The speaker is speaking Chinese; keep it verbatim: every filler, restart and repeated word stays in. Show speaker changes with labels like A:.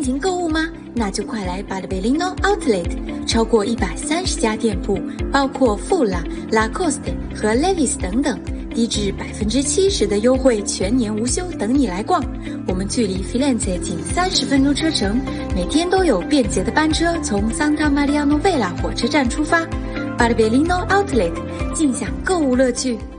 A: 情购物吗？那就快来巴尔贝林诺 Outlet， 超过一百三十家店铺，包括富拉、Lacoste 和 Levi's 等等，低至百分之七十的优惠，全年无休，等你来逛。我们距离 Firenze 仅三十分钟车程，每天都有便捷的班车从 Santa Maria Novella 火车站出发。巴尔贝林诺 Outlet， 尽享购物乐趣。